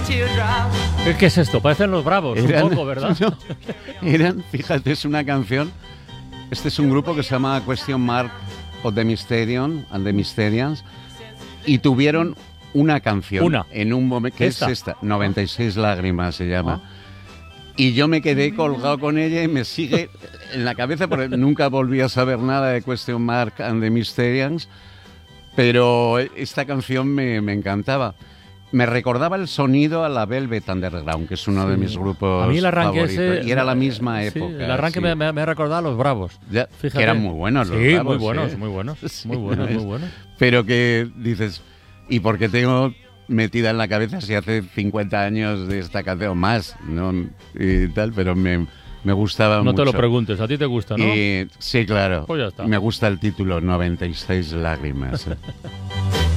¿Qué es esto? Parecen los Bravos, un poco, ¿verdad? No, fíjate, es una canción. Este es un grupo que se llama Question Mark of the Mysterion and the Mysterians, y tuvieron una canción en un momento, que es esta, 96 lágrimas se llama. Y yo me quedé colgado con ella y me sigue en la cabeza, porque nunca volví a saber nada de Question Mark and the Mysterians, pero esta canción me encantaba. Me recordaba el sonido a la Velvet Underground, que es uno de mis grupos a mí el arranque favoritos. Y era la misma época. El arranque me recordaba a los Bravos. Ya, que eran muy buenos los Bravos. Muy buenos, muy buenos. Muy buenos. Pero que dices, ¿y por qué tengo metida en la cabeza si hace 50 años de esta canción más? ¿No? Y tal, pero me gustaba mucho. No te lo preguntes, a ti te gusta, ¿no? Sí, claro. Pues ya está. Me gusta el título, 96 lágrimas.